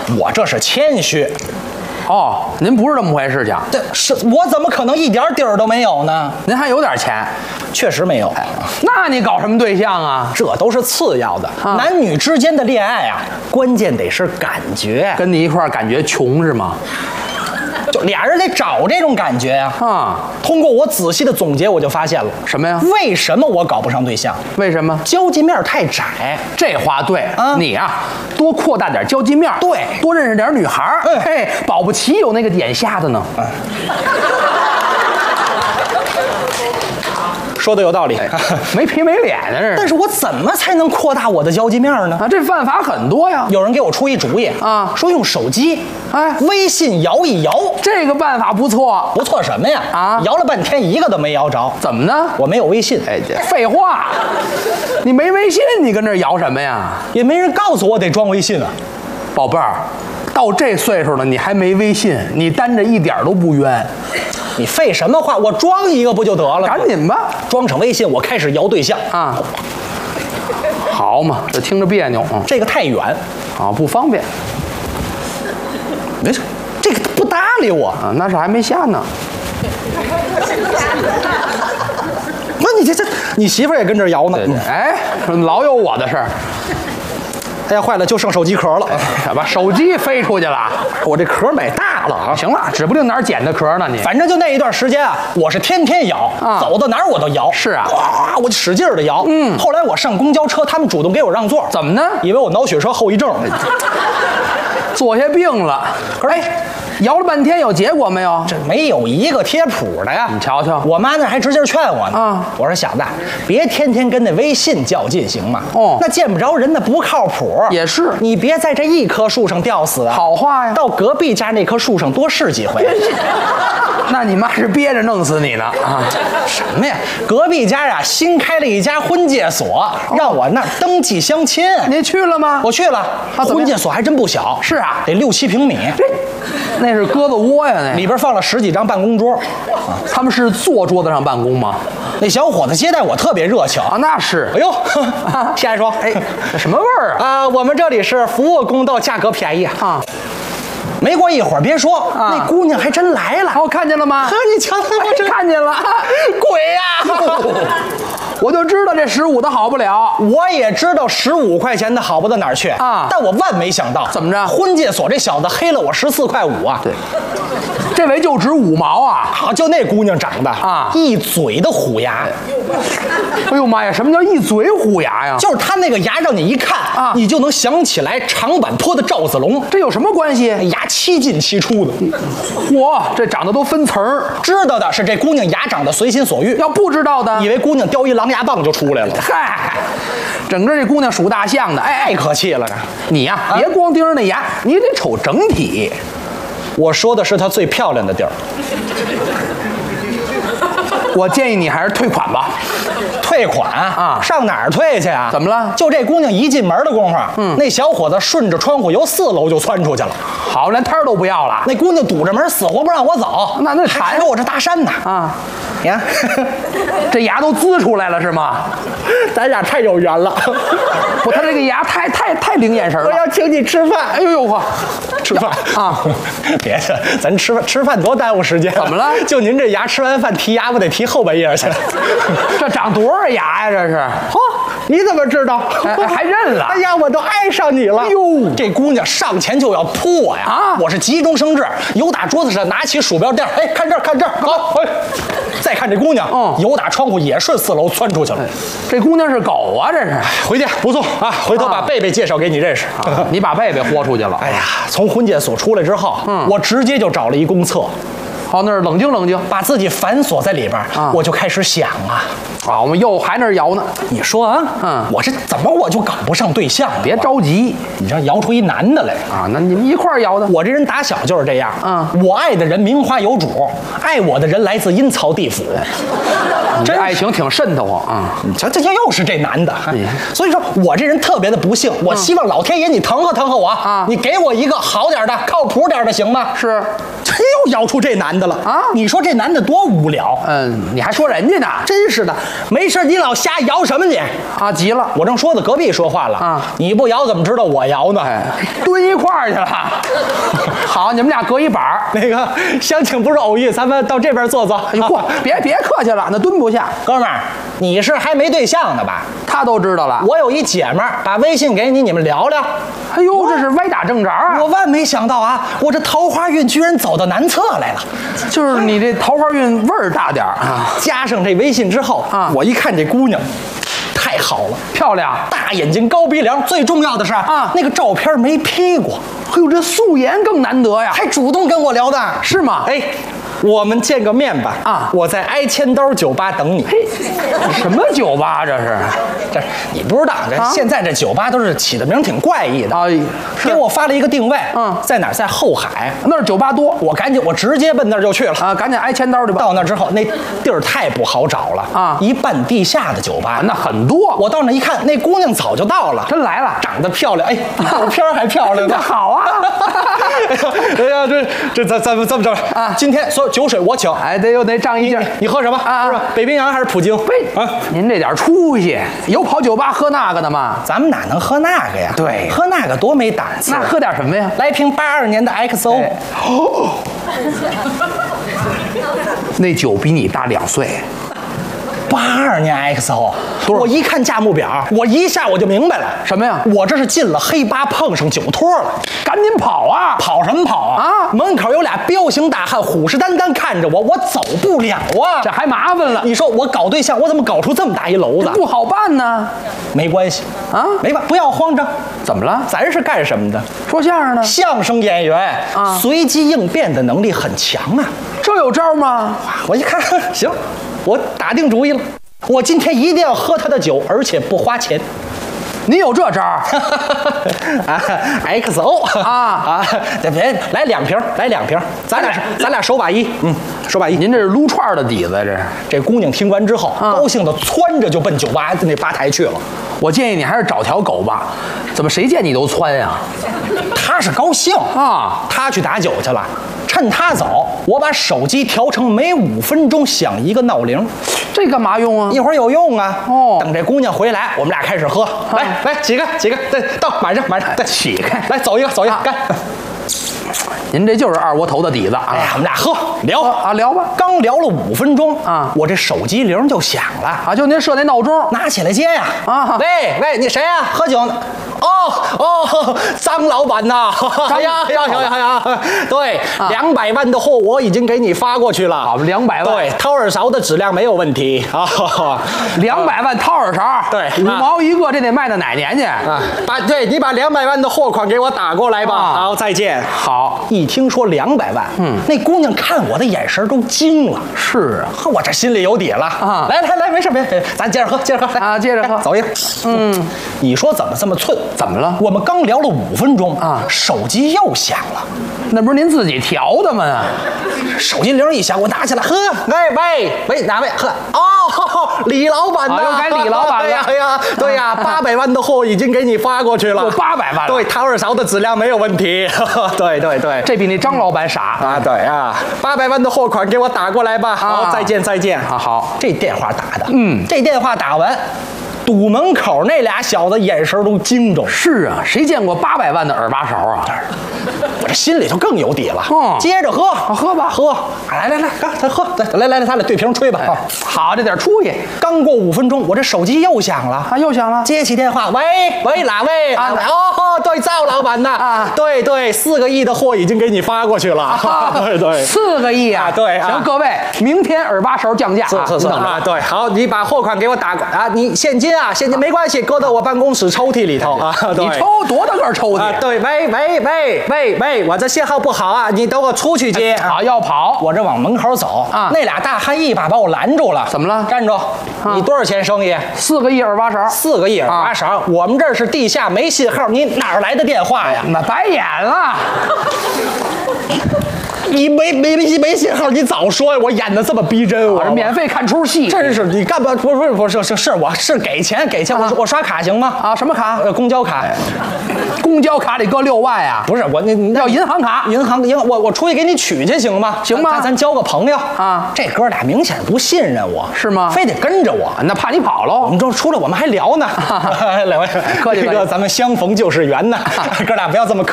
我这是谦虚。 哦，您不是这么回事情？ 这是我怎么可能一点底儿都没有呢？ 您还有点钱， 确实没有。 那你搞什么对象啊？ 这都是次要的，男女之间的恋爱啊，关键得是感觉。 跟你一块儿感觉穷是吗？ 就俩人得找这种感觉呀。通过我仔细的总结，我就发现了什么呀？ 为什么我搞不上对象？ 为什么？ 交际面太窄。 这话对啊，你啊，多扩大点交际面， 对， 多认识点女孩儿。嘿，保不齐有那个眼瞎的呢。 说的有道理， 没皮没脸的这是。 但是我怎么才能扩大我的交际面呢？ 啊，这办法很多呀。 有人给我出一主意啊，说用手机，微信摇一摇。 这个办法不错。 不错什么呀？啊，摇了半天一个都没摇着。 怎么呢？ 我没有微信。 哎，废话，你没微信，你跟这儿摇什么呀？ 也没人告诉我得装微信啊， 宝贝儿。到这岁数了，你还没微信，你单着一点都不冤。 你废什么话？我装一个不就得了？ 赶紧吧， 装上微信，我开始摇对象啊。好嘛，这听着别扭啊。 这个太远啊，不方便。 没事，这个不搭理我啊，那是还没下呢。 那你这你媳妇儿也跟这摇呢？ 哎，老有我的事儿。 哎呀，坏了，就剩手机壳了， 把手机飞出去了。 我这壳买大了啊！ 行了，指不定哪儿捡的壳呢你。 反正就那一段时间啊，我是天天摇，走到哪儿我都摇。 是啊， 哇，我就使劲的摇。后来我上公交车，他们主动给我让座。 怎么呢？ 以为我脑血栓后遗症， 坐下病了。可是，摇了半天有结果没有？ 这没有一个贴谱的呀。 你瞧瞧， 我妈那还直接劝我呢。啊，我说小子，别天天跟那微信较劲行吗？哦，那见不着人的不靠谱。 也是， 你别在这一棵树上吊死啊。 好话呀， 到隔壁家那棵树上多试几回。 那你妈是憋着弄死你呢啊？ 什么呀？隔壁家呀新开了一家婚介所，让我那儿登记相亲。 你去了吗？ 我去了。婚介所还真不小。 是啊， 得6、7平米。 那是鸽子窝呀，那里边放了10几张办公桌。 他们是坐桌子上办公吗？ 那小伙子接待我特别热情啊，那是。 哎呦，下一说， 哎，这什么味儿啊？ 啊，我们这里是服务公道，价格便宜啊。没过一会儿，别说，那姑娘还真来了。 哦，看见了吗？ 你瞧，我真看见了， 鬼呀！ 我就知道这15的好不了。 我也知道15块钱的好不到哪儿去啊，但我万没想到， 怎么着？ 婚介所这小子黑了我14.5块啊！ 对，这回就值5毛啊！ 好，就那姑娘长得啊，一嘴的虎牙。 哎呦妈呀，什么叫一嘴虎牙呀？ 就是他那个牙，让你一看啊，你就能想起来长坂坡的赵子龙。 这有什么关系？ 牙7进7出的。 嚯，这长得都分层儿。 知道的是这姑娘牙长得随心所欲， 要不知道的， 以为姑娘叼一狼牙棒就出来了。 嗨，整个这姑娘属大象的，哎， 太可气了。 你呀，别光盯着那牙，你得瞅整体。 我说的是她最漂亮的地儿。 我建议你还是退款吧。 退款啊？上哪儿退去啊？ 怎么了？ 就这姑娘一进门的功夫，那小伙子顺着窗户由4楼就窜出去了。 好，连摊都不要了。 那姑娘堵着门，死活不让我走。 那还跟我这搭讪呢啊！你看， 这牙都滋出来了是吗？ 咱俩太有缘了。 不，他这个牙太灵眼神了。 我要请你吃饭。 哎呦呵， 吃饭啊！ 别的，咱吃饭多耽误时间。 怎么了？ 就您这牙，吃完饭剔牙，不得剔后半夜去？ 这长多少牙呀？这是。 嚯，你怎么知道？ 还认了？ 哎呀，我都爱上你了。 哟， 这姑娘上前就要扑我呀！啊，我是急中生智，由打桌子上拿起鼠标垫，哎，看这儿，看这儿，好，哎，再看这姑娘，由打窗户也顺4楼窜出去了。 这姑娘是狗啊，这是。 回去不错啊，回头把贝贝介绍给你认识。 你把贝贝豁出去了。 哎呀，从婚介所出来之后，我直接就找了一公厕。 好，那儿冷静冷静， 把自己反锁在里边，我就开始想啊， 我们又还那儿摇呢。 你说啊，我这怎么我就搞不上对象？ 别着急， 你这摇出一男的来啊，那你们一块儿摇的。 我这人打小就是这样，我爱的人名花有主，爱我的人来自阴曹地府。 这爱情挺瘆得慌啊！ 你瞧，这又是这男的，所以说我这人特别的不幸。我希望老天爷你疼和疼和我啊，你给我一个好点的、靠谱点的，行吗？ 是， 这又摇出这男的了啊！你说这男的多无聊？ 你还说人家呢？ 真是的， 没事你老瞎摇什么你？ 啊，急了， 我正说呢，隔壁说话了啊， 你不摇怎么知道我摇呢？ 哎，蹲一块儿去了。好，你们俩隔一板儿。 那个相请不是偶遇，咱们到这边坐坐。 哎呦嚯，别客气了，那蹲不下。 哥们儿，你是还没对象呢吧？ 他都知道了。 我有一姐们儿，把微信给你，你们聊聊。 哎呦，这是歪打正着啊！ 我万没想到啊，我这桃花运居然走到南侧来了。 就是你这桃花运味儿大点儿啊， 加上这微信之后啊， 我一看这姑娘，太好了， 漂亮。 大眼睛高鼻梁，最重要的是啊那个照片没 P 过， 哎呦，这素颜更难得呀， 还主动跟我聊的， 是吗？ 哎，我们见个面吧啊我在挨千刀酒吧等你。 嘿，什么酒吧这是？ 这你不知道，这啊现在这酒吧都是起的名挺怪异的。 哎，是给我发了一个定位，在哪儿？在后海。 那儿酒吧多我直接奔那儿就去了。 啊，赶紧挨千刀去吧。 到那之后，那地儿太不好找了啊一半地下的酒吧。 那很多， 我到那一看，那姑娘早就到了， 真来了。 长得漂亮，哎，照片还漂亮呢。 好啊！ 哎呀，咱们这么着啊今天所有酒水我请。 哎，得仗义劲儿。 你喝什么？ 啊是吧？北冰洋还是普京？ 喂啊， 您这点出息，有跑酒吧喝那个的吗？ 咱们哪能喝那个呀？ 对喝那个多没胆子。 那喝点什么呀？ 来瓶82年的 XO。 哎那酒比你大2岁。 82年 XO， 多少我一看价目表，我一下我就明白了， 什么呀？ 我这是进了黑八，碰上酒托了， 赶紧跑啊！ 跑什么跑啊？ 啊门口有俩彪形大汉虎视眈眈看着我，我走不了啊！ 这还麻烦了， 你说我搞对象，我怎么搞出这么大一篓子？ 不好办呢。 没关系啊没办，不要慌张。 怎么了？ 咱是干什么的？ 说相声的， 相声演员啊随机应变的能力很强啊！ 这有招吗？ 我一看，行，我打定主意了，我今天一定要喝他的酒，而且不花钱。 你有这招儿？ 啊 ，XO 啊这别来2瓶，来2瓶，咱俩手把一，手把一。 您这是撸串儿的底子，这是。 这姑娘听完之后， 啊高兴的窜着就奔酒吧那吧台去了。 我建议你还是找条狗吧，怎么谁见你都窜呀？ 她是高兴啊， 她去打酒去了。趁她走，我把手机调成每5分钟响一个闹铃， 这干嘛用啊？ 一会儿有用啊。 哦等这姑娘回来，我们俩开始喝。来，几个，对，到马上，再起开， 来走一个，干。 您这就是二锅头的底子啊！ 哎呀，我们俩喝聊啊，聊吧。 刚聊了5分钟啊我这手机铃就响了， 啊，就您设那闹钟， 拿起来接呀。 啊喂，你谁呀？喝酒呢？哦，张老板呐！哎呀，对，200万的货我已经给你发过去了。 好，200万。 对，掏耳勺的质量没有问题啊。 200万掏耳勺， 对 5毛一个，这得卖到哪年去？ 啊，你把200万的货款给我打过来吧。 啊好，再见。 好， 一听说200万，那姑娘看我的眼神都惊了。 是啊， 呵，我这心里有底了啊来，没事，咱接着喝，来啊接着喝走一个。你说怎么这么寸？ 怎么了？ 我们刚聊了5分钟啊手机又响了。 那不是您自己调的吗？ 手机铃一响，我拿起来喝。喂，哪位喝？哦，李老板呐， 又该李老板了。 对呀，800万的货已经给你发过去了。 有800万了。 对，掏耳勺的质量没有问题。对， 这比那张老板傻啊！对啊，800万的货款给我打过来吧。好，再见。 啊，好， 这电话打的，这电话打完，堵门口那俩小子眼神都惊着。 是啊，谁见过800万的耳把勺啊？ 我这心里头更有底了。接着喝， 喝吧， 喝。来，咱喝，来，咱俩对瓶吹吧。 好，这点出息。 刚过5分钟，我这手机又响了。 啊，又响了。 接起电话，喂，哪位？哦，对，赵老板呐。啊，对，4个亿的货已经给你发过去了。对 ，4个亿啊！ 对啊。 行，各位，明天耳把勺降价啊！ 是啊，对，好，你把货款给我打过啊，你现金没关系，搁到我办公室抽屉里头啊。 你抽多大个抽屉？ 对，喂，我这信号不好啊，你等我出去接啊。要跑， 我这往门口走啊， 那俩大汉一把把我拦住了。 怎么了？ 站住！你多少钱生意 ？4个亿耳把勺 ，4个亿耳把勺。我们这是地下没信号，你哪儿来的电话呀？ 那白眼了。 你没信号，你早说呀！我演的这么逼真，我免费看出戏， 真是你干嘛？不是，我是给钱，我刷卡行吗？ 啊，什么卡？ 公交卡。 公交卡里搁6万呀？ 不是我，你要银行卡？ 银行，我出去给你取去行吗？ 行吗？ 咱交个朋友啊。 这哥俩明显不信任我， 是吗？ 非得跟着我， 那怕你跑喽。 我们出来我们还聊呢。两位， 客气， 咱们相逢就是缘呢。哥俩不要这么客气。